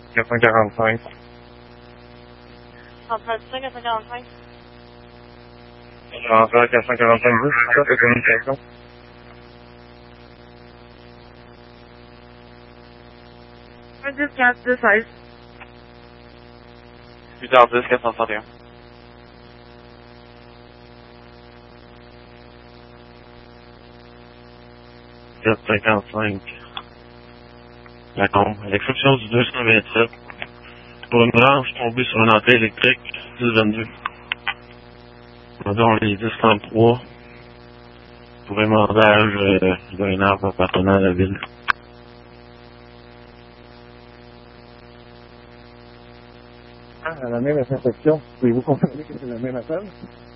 445. 35 445. Rentrée à 445 minutes, c'est de communication. 10 15 2 16. 8h10, 461. Quatre 55. La combe. À l'exception du 227. Pour une branche tombée sur une entrée électrique 1022. Dans les 1033. Pour un mandage d'un arbre appartenant à la ville. À la même intersection, pouvez-vous confirmer que c'est le même appel?